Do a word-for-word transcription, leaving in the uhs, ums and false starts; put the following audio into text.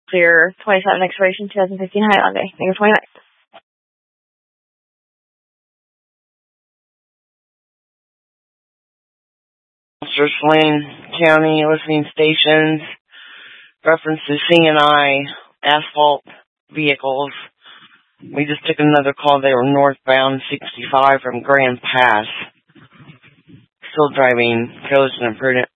Clear twenty-seven expiration twenty fifteen Highlander. Number twenty-nine. Officer Swain County listening stations, reference to C and I asphalt vehicles. We just took another call. They were northbound sixty-five from Grand Pass. Still driving careless and imprudent.